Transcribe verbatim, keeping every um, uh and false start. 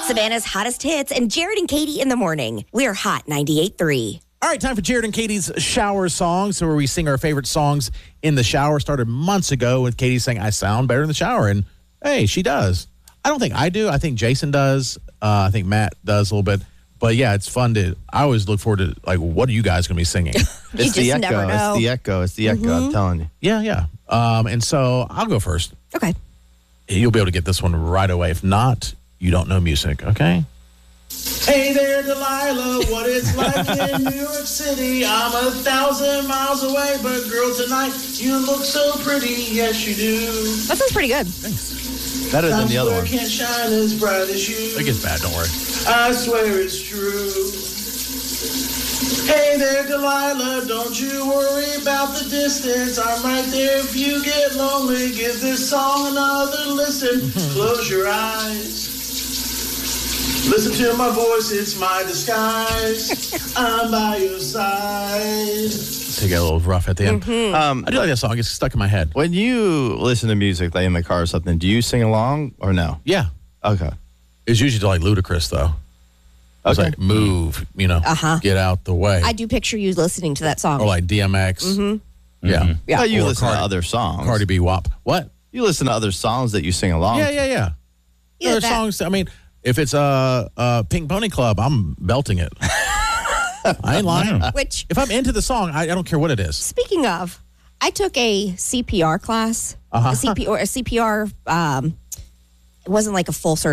Savannah's hottest hits and Jared and Katie in the morning. We're Hot ninety-eight point three. All right, time for Jared and Katie's shower songs, where we sing our favorite songs in the shower. Started months ago with Katie saying, I sound better in the shower. And, hey, she does. I don't think I do. I think Jason does. Uh, I think Matt does a little bit. But, yeah, it's fun to – I always look forward to, like, what are you guys going to be singing? It's the echo. never know. It's the echo. It's the echo. Mm-hmm. I'm telling you. Yeah, yeah. Um, and so I'll go first. Okay. You'll be able to get this one right away. If not, you don't know music, okay? Hey there, Delilah, what it's like in New York City. I'm a thousand miles away, but girl, tonight you look so pretty. Yes, you do. That sounds pretty good. Thanks. Better than I the other swear one. can't shine as bright as you. It gets bad, don't worry. I swear it's true. Hey there, Delilah, don't you worry about the distance. I'm right there if you get lonely. Give this song another listen. Close your eyes. Listen to my voice, it's my disguise. I'm by your side. Take it a little rough at the end. Mm-hmm. Um, I do like that song. It's stuck in my head. when you listen to music, like in the car or something, do you sing along or no? Yeah. Okay. It's usually to like Ludacris, though. It's Okay. like, move, you know, Uh-huh. get out the way. I do picture you listening to that song. Or like D M X. Mm-hmm. Yeah. Yeah. But you Or listen Cardi- to other songs. Cardi B W A P. What? You listen to other songs that you sing along. Yeah, yeah, yeah. Yeah, Other that- songs, I mean, if it's a uh, uh, Pink Pony Club, I'm belting it. I ain't lying. Which, If I'm into the song, I, I don't care what it is. speaking of, I took a C P R class. Uh-huh. A C P R, a C P R, um, it wasn't like a full certification.